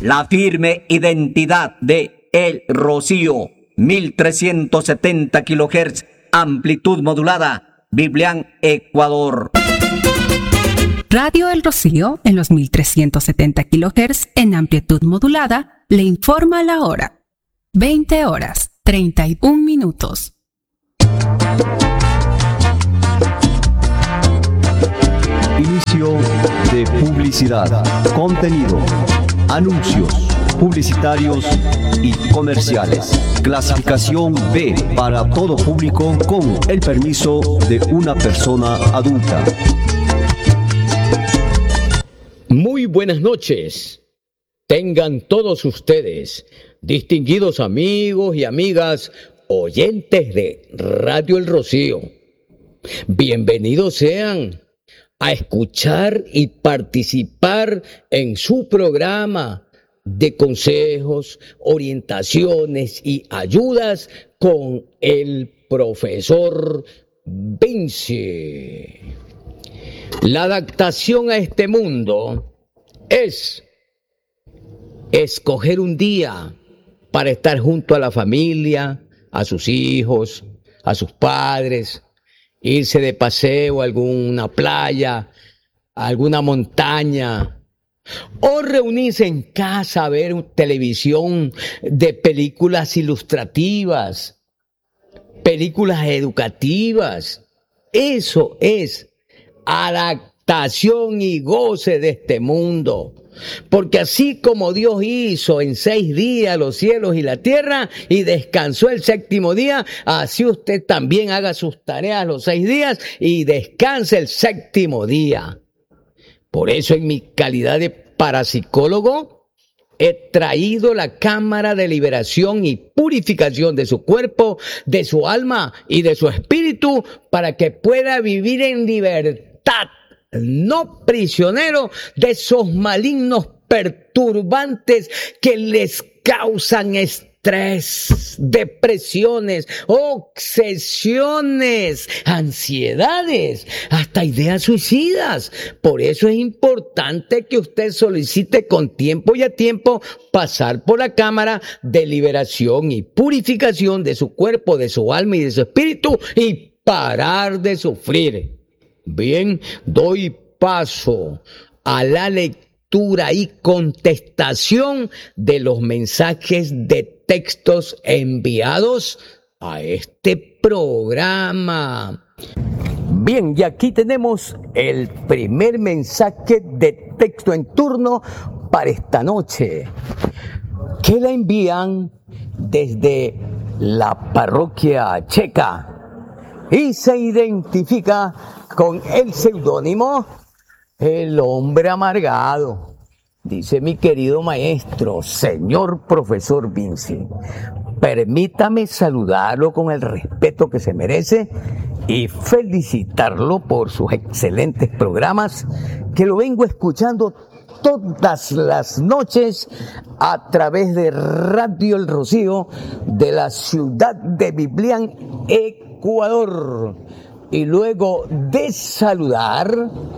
la firme identidad de El Rocío, 1370 kHz, amplitud modulada, Biblián, Ecuador. Radio El Rocío, en los 1370 kHz en amplitud modulada, le informa la hora. 20 horas, 31 minutos. Inicio de publicidad, contenido, anuncios publicitarios y comerciales. Clasificación B para todo público con el permiso de una persona adulta. Muy buenas noches. Tengan todos ustedes, distinguidos amigos y amigas, oyentes de Radio El Rocío. Bienvenidos sean a escuchar y participar en su programa de consejos, orientaciones y ayudas con el profesor Vinci. La adaptación a este mundo es escoger un día para estar junto a la familia, a sus hijos, a sus padres, irse de paseo a alguna playa, a alguna montaña, o reunirse en casa a ver televisión de películas ilustrativas, películas educativas. Eso es adaptación y goce de este mundo. Porque así como Dios hizo en 6 días los cielos y la tierra y descansó el 7º día, así usted también haga sus tareas los 6 días y descanse el 7º día. Por eso, en mi calidad de parapsicólogo, he traído la cámara de liberación y purificación de su cuerpo, de su alma y de su espíritu para que pueda vivir en libertad, no prisionero de esos malignos perturbantes que les causan estrés, depresiones, obsesiones, ansiedades, hasta ideas suicidas. Por eso es importante que usted solicite con tiempo y a tiempo pasar por la cámara de liberación y purificación de su cuerpo, de su alma y de su espíritu y parar de sufrir. Bien, doy paso a la lectura y contestación de los mensajes de textos enviados a este programa. Bien, y aquí tenemos el primer mensaje de texto en turno para esta noche, que la envían desde la parroquia Checa y se identifica con el seudónimo El Hombre Amargado. Dice: mi querido maestro, señor profesor Vinci, permítame saludarlo con el respeto que se merece y felicitarlo por sus excelentes programas que lo vengo escuchando todas las noches a través de Radio El Rocío de la ciudad de Biblián, Ecuador. Y luego de saludar,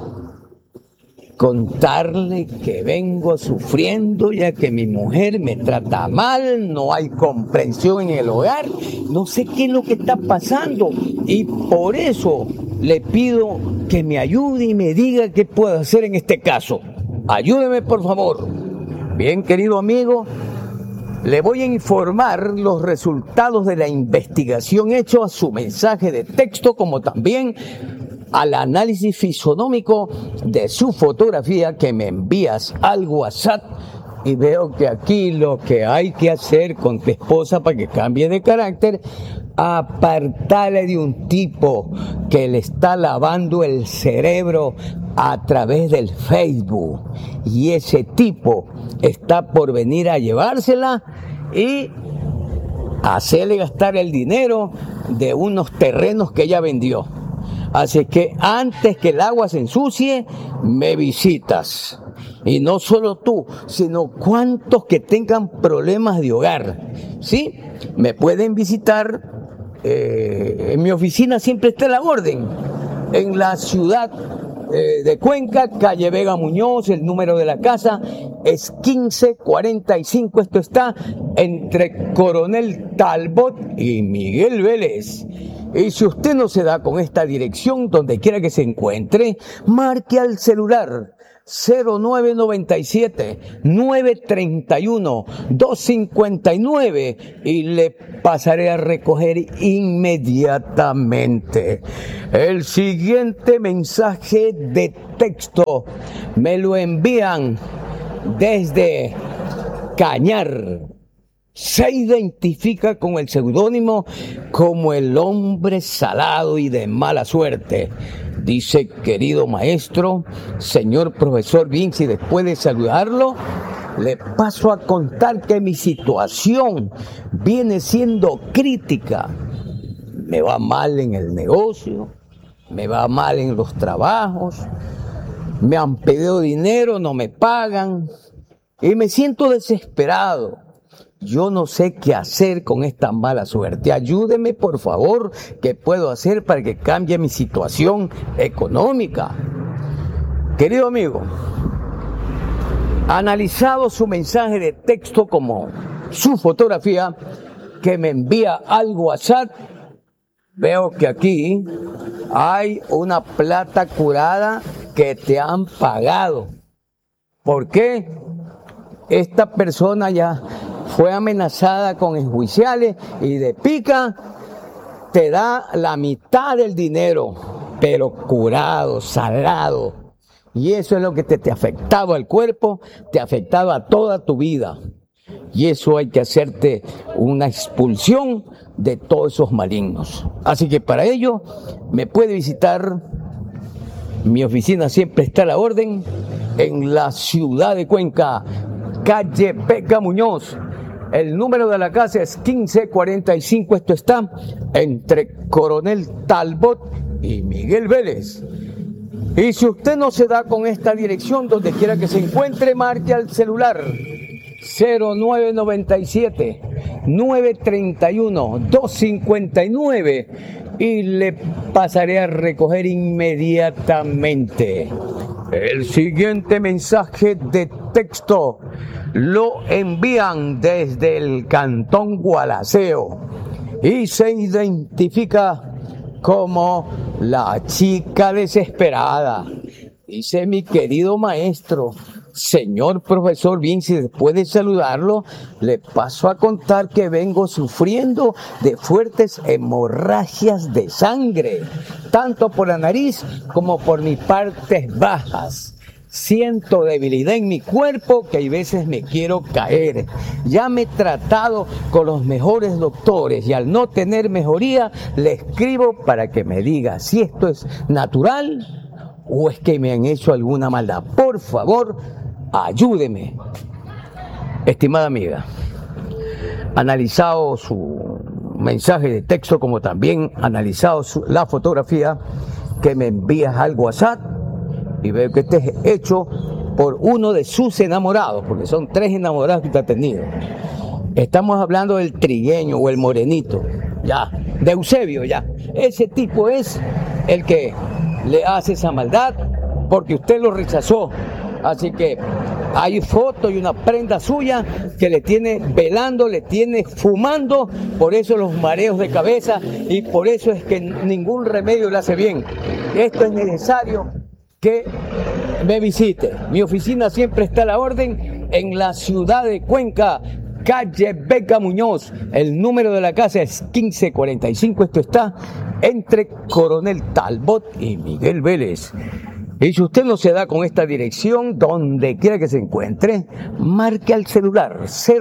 contarle que vengo sufriendo ya que mi mujer me trata mal, no hay comprensión en el hogar, no sé qué es lo que está pasando y por eso le pido que me ayude y me diga qué puedo hacer en este caso. Ayúdeme, por favor. Bien, querido amigo, le voy a informar los resultados de la investigación hecho a su mensaje de texto, como también al análisis fisonómico de su fotografía que me envías al WhatsApp. Y veo que aquí lo que hay que hacer con tu esposa para que cambie de carácter, apartarle de un tipo que le está lavando el cerebro a través del Facebook. Y ese tipo está por venir a llevársela y hacerle gastar el dinero de unos terrenos que ella vendió. Así que antes que el agua se ensucie, me visitas. Y no solo tú, sino cuantos que tengan problemas de hogar. ¿Sí? Me pueden visitar. En mi oficina siempre está la orden. En la ciudad de Cuenca, calle Vega Muñoz. El número de la casa es 1545. Esto está entre Coronel Talbot y Miguel Vélez. Y si usted no se da con esta dirección, donde quiera que se encuentre, marque al celular 0997-931-259 y le pasaré a recoger inmediatamente. El siguiente mensaje de texto me lo envían desde Cañar. Se identifica con el seudónimo como el hombre salado y de mala suerte. Dice: querido maestro, señor profesor Vinci, después de saludarlo, le paso a contar que mi situación viene siendo crítica. Me va mal en el negocio, me va mal en los trabajos, me han pedido dinero, no me pagan y me siento desesperado. Yo no sé qué hacer con esta mala suerte. Ayúdeme, por favor. ¿Qué puedo hacer para que cambie mi situación económica? Querido amigo, analizado su mensaje de texto como su fotografía que me envía al WhatsApp, veo que aquí hay una plata curada que te han pagado. ¿Por qué? Esta persona ya fue amenazada con enjuiciales y de pica te da la mitad del dinero, pero curado, salado. Y eso es lo que te ha afectado al cuerpo, te ha afectado a toda tu vida. Y eso hay que hacerte una expulsión de todos esos malignos. Así que para ello me puede visitar. Mi oficina siempre está a la orden en la ciudad de Cuenca, calle Vega Muñoz. El número de la casa es 1545. Esto está entre Coronel Talbot y Miguel Vélez. Y si usted no se da con esta dirección, donde quiera que se encuentre, marque al celular 0997-931-259 y le pasaré a recoger inmediatamente. El siguiente mensaje de texto lo envían desde el cantón Gualaceo y se identifica como la chica desesperada. Dice: mi querido maestro, señor profesor Vinci, después de saludarlo, le paso a contar que vengo sufriendo de fuertes hemorragias de sangre, tanto por la nariz como por mis partes bajas. Siento debilidad en mi cuerpo que hay veces me quiero caer. Ya me he tratado con los mejores doctores y al no tener mejoría, le escribo para que me diga si esto es natural o es que me han hecho alguna maldad. Por favor, ayúdeme. Estimada amiga, analizado su mensaje de texto como también analizado la fotografía que me envías al WhatsApp, y veo que este es hecho por uno de sus enamorados, porque son 3 enamorados que usted ha tenido. Estamos hablando del trigueño o el morenito, ya, de Eusebio, ya. Ese tipo es el que le hace esa maldad porque usted lo rechazó. Así que hay foto y una prenda suya que le tiene velando, le tiene fumando, por eso los mareos de cabeza y por eso es que ningún remedio le hace bien. Esto es necesario que me visite. Mi oficina siempre está a la orden en la ciudad de Cuenca, calle Vega Muñoz. El número de la casa es 1545. Esto está entre Coronel Talbot y Miguel Vélez. Y si usted no se da con esta dirección, donde quiera que se encuentre, marque al celular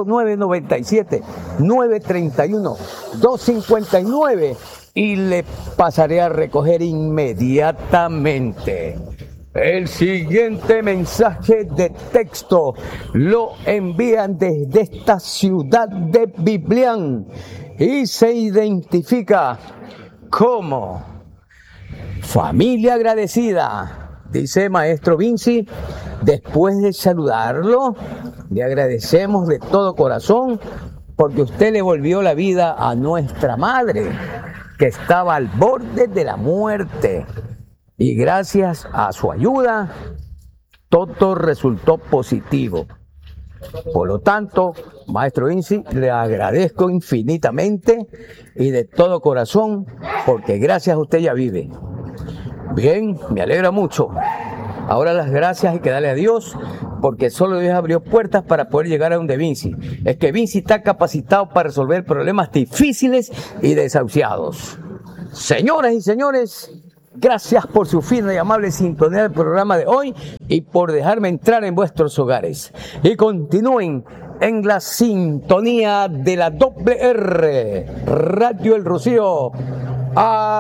0997-931-259 y le pasaré a recoger inmediatamente. El siguiente mensaje de texto lo envían desde esta ciudad de Biblián y se identifica como familia agradecida. Dice: maestro Vinci, después de saludarlo, le agradecemos de todo corazón porque usted le volvió la vida a nuestra madre, que estaba al borde de la muerte. y gracias a su ayuda, todo resultó positivo. Por lo tanto, maestro Vinci, le agradezco infinitamente y de todo corazón, porque gracias a usted ya vive. Bien, me alegra mucho. Ahora las gracias hay que darle a Dios, porque solo Dios abrió puertas para poder llegar a donde Vinci. Es que Vinci está capacitado para resolver problemas difíciles y desahuciados. Señoras y señores, gracias por su fina y amable sintonía del programa de hoy y por dejarme entrar en vuestros hogares. Y continúen en la sintonía de la WR, Radio El Rocío.